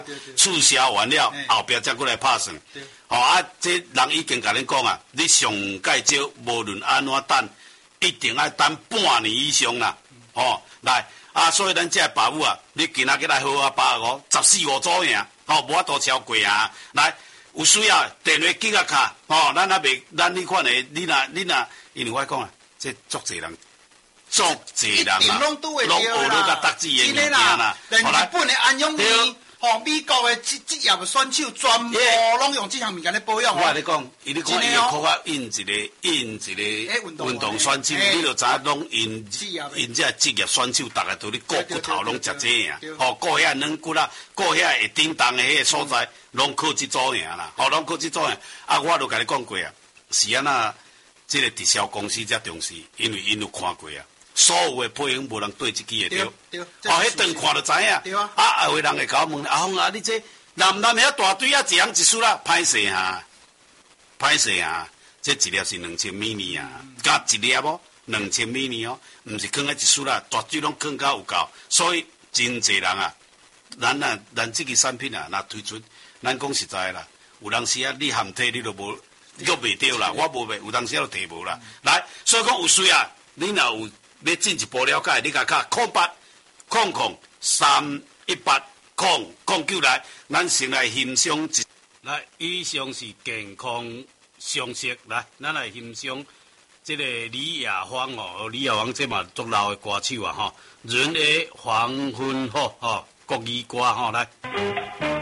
促销完了后壁才过来拍算。吼这人已经甲恁讲啊，你上介少无论安怎等，一定要等半年以上啦。来所以咱这爸母啊，你今仔日来好把握14、15组赢，无法度超过啊。来有需要电话记啊卡，咱还袂，咱你看诶，你若，因为我讲啊，这足侪人。足侪人啊，拢学了甲达志的物件啦。 连日本的安永面，美国的职业的选手，全部拢用这项物件来保养。 我跟你讲，你看伊个靠印一个运动选手，你就知拢因这职业选手，大概都咧顾骨头拢食这样，顾遐软骨啦，顾遐会叮当的迄个所在，拢靠这组样啦，拢靠这组样。我都甲你讲过啊，是安那，这个直销公司才重视，因为因有看过啊。所有的配音无人对自己的对，迄顿看就知影。有人会甲我问，阿峰啊，你这南遐大堆一人一束啦，歹势啊，这一粒是2000美尼啊，加一粒2000美尼毋是放喺一束啦，大堆拢放到有够，所以真侪人啊，咱这个产品啊，若推出，咱讲实在啦，有当时啊，你含体你都无，你都袂着啦，我无卖，有当时都提无啦。来，所以讲有需要，你若有。要进一步了解，你甲卡0800318009来，咱先来欣赏一。来，以上是健康常识，来，咱来欣赏这个李亚芳李亚芳这嘛足老的歌手啊，润的黄昏国语歌来。